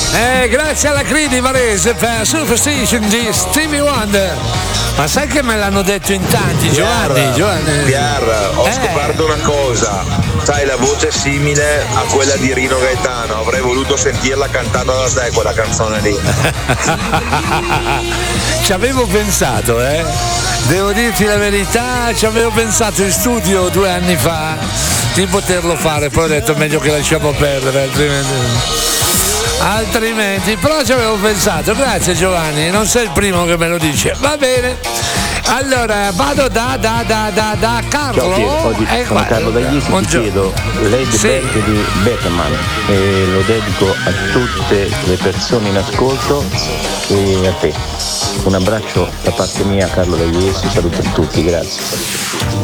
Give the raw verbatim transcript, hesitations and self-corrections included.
Eh, grazie alla Cridi Varese per Superstition di Stevie Wonder. Ma sai che me l'hanno detto in tanti, Giovanni? Giovanni. Pier, ho Eh. scoperto una cosa. Sai, la voce è simile a quella di Rino Gaetano. Avrei voluto sentirla cantata da te, quella canzone lì. Ci avevo pensato, eh. Devo dirti la verità, ci avevo pensato in studio due anni fa di poterlo fare, poi ho detto meglio che lasciamo perdere, altrimenti. Altrimenti, però ci avevo pensato, grazie Giovanni, non sei il primo che me lo dice, va bene. Allora vado da da da da, da Carlo. Ciao Pier, oggi eh, sono Carlo Dagliesi, ti buongiorno. chiedo Lady Sì. Bird di Batman e lo dedico a tutte le persone in ascolto e a te. Un abbraccio da parte mia Carlo Dagliesi, saluto a tutti, grazie.